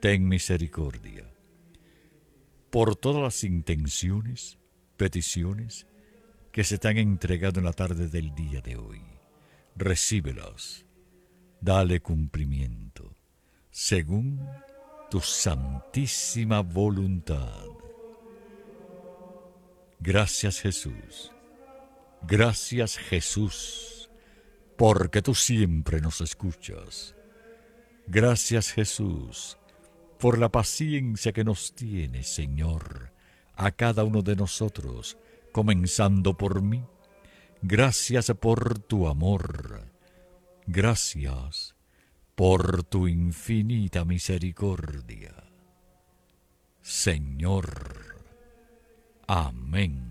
ten misericordia. Por todas las intenciones, peticiones que se te han entregado en la tarde del día de hoy, recíbelas, dale cumplimiento, según tu santísima voluntad. Gracias, Jesús. Gracias, Jesús, porque tú siempre nos escuchas. Gracias, Jesús, por la paciencia que nos tienes, Señor, a cada uno de nosotros, comenzando por mí. Gracias por tu amor. Gracias por tu infinita misericordia. Señor. Amén.